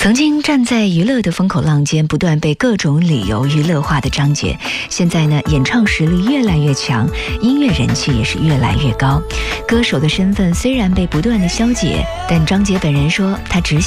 曾经站在娱乐的风口浪尖，不断被各种理由娱乐化的张杰，现在呢，演唱实力越来越强，音乐人气也是越来越高。歌手的身份虽然被不断的消解，但张杰本人说，他只